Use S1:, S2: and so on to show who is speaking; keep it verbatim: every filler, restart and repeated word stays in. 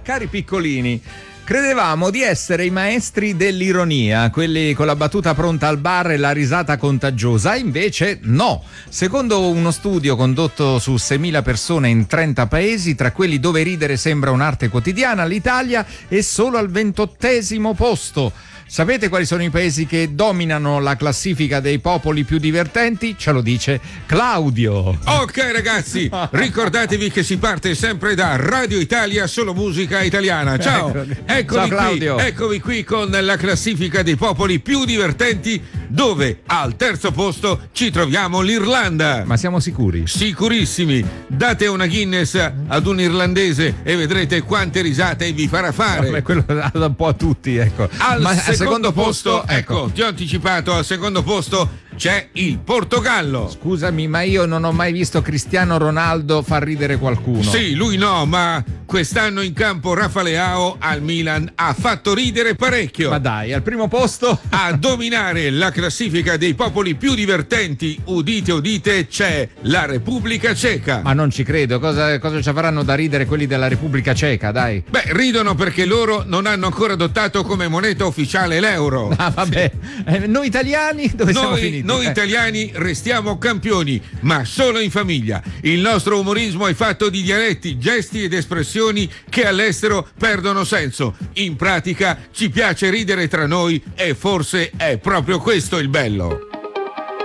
S1: Cari piccolini, credevamo di essere i maestri dell'ironia, quelli con la battuta pronta al bar e la risata contagiosa, invece no. Secondo uno studio condotto su seimila persone in trenta paesi, tra quelli dove ridere sembra un'arte quotidiana, l'Italia è solo al ventottesimo posto. Sapete quali sono i paesi che dominano la classifica dei popoli più divertenti? Ce lo dice Claudio.
S2: Ok ragazzi, ricordatevi che si parte sempre da Radio Italia, solo musica italiana. Ciao, eccomi
S1: Ciao Claudio.
S2: qui, eccomi qui con la classifica dei popoli più divertenti, dove al terzo posto ci troviamo l'Irlanda.
S1: Ma siamo sicuri?
S2: Sicurissimi. Date una Guinness ad un irlandese e vedrete quante risate vi farà fare.
S1: Beh, quello da un po' a tutti, ecco.
S2: Al
S1: Ma
S2: secondo,
S1: secondo
S2: posto,
S1: posto,
S2: ecco,
S1: ecco.
S2: ti ho anticipato, al secondo posto c'è il Portogallo.
S1: Scusami, ma io non ho mai visto Cristiano Ronaldo far ridere qualcuno.
S2: Sì, lui no, ma quest'anno in campo Rafa Leao al Milan ha fatto ridere parecchio.
S1: Ma dai, al primo posto
S2: A dominare la classifica dei popoli più divertenti, udite udite, c'è la Repubblica Ceca.
S1: Ma non ci credo, cosa, cosa ci avranno da ridere quelli della Repubblica Ceca, dai?
S2: Beh, ridono perché loro non hanno ancora adottato come moneta ufficiale l'euro.
S1: Ah, vabbè. Eh, noi italiani dove siamo
S2: Noi,
S1: finiti?
S2: noi
S1: Eh.
S2: italiani restiamo campioni, ma solo in famiglia. Il nostro umorismo è fatto di dialetti, gesti ed espressioni che all'estero perdono senso. In pratica ci piace ridere tra noi e forse è proprio questo il bello.